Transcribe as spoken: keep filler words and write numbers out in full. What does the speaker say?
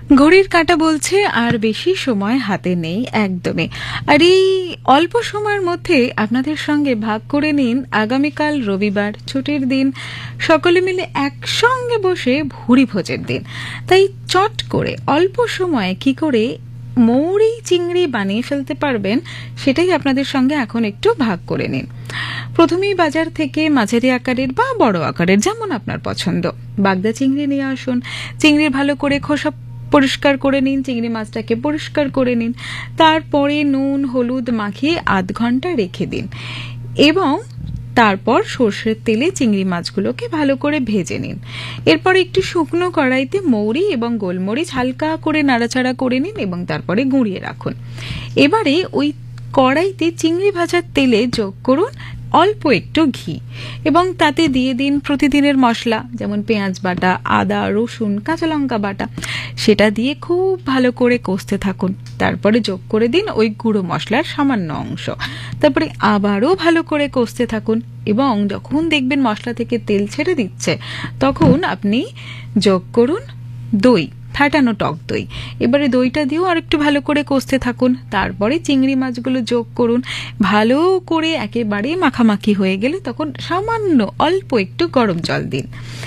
ঘড়ির কাঁটা বলছে আর বেশি সময় হাতে নেই একদমই। আর এই অল্প সময়ের মধ্যে আপনাদের সঙ্গে ভাগ করে নিন আগামীকাল রবিবার, ছুটির দিন, সকলে মিলে একসঙ্গে বসে ভুরি ভোজের দিন। তাই চট করে অল্প সময়ে কি করে মৌরি চিংড়ি বানিয়ে ফেলতে পারবেন সেটাই আপনাদের সঙ্গে এখন একটু ভাগ করে নিন। প্রথমেই বাজার থেকে মাঝারি আকারের বা বড় আকারের, যেমন আপনার পছন্দ, বাগদা চিংড়ি নিয়ে আসুন। চিংড়ির ভালো করে খোসা পরিষ্কার করে নিন, চিংড়ি মাছটাকে পরিষ্কার করে নিন। তারপরে নুন হলুদ মাখিয়ে আধ ঘন্টা রেখে দিন এবং তারপর সর্ষের তেলে চিংড়ি মাছগুলোকে ভালো করে ভেজে নিন। এরপর একটি শুকনো কড়াইতে মৌরি এবং গোলমরিচ হালকা করে নাড়াচাড়া করে নিন এবং তারপরে গুঁড়িয়ে রাখুন। এবারে ওই কড়াইতে চিংড়ি ভাজার তেলে যোগ করুন অল্প একটু ঘি এবং তাতে দিয়ে দিন প্রতিদিনের মশলা, যেমন পেঁয়াজ বাটা, আদা রসুন কাঁচা লঙ্কা বাটা। সেটা দিয়ে খুব ভালো করে কষতে থাকুন। তারপরে যোগ করে দিন ওই গুঁড়ো মশলার সামান্য অংশ। তারপরে আবারও ভালো করে কষতে থাকুন এবং যখন দেখবেন মশলা থেকে তেল ছেড়ে দিচ্ছে তখন আপনি যোগ করুন দই, ফাটানো টক দই। এবারে দইটা দিয়েও আর একটু ভালো করে কষতে থাকুন। তারপরে চিংড়ি মাছগুলো যোগ করুন। ভালো করে একেবারে মাখামাখি হয়ে গেলে তখন সামান্য অল্প একটু গরম জল দিন।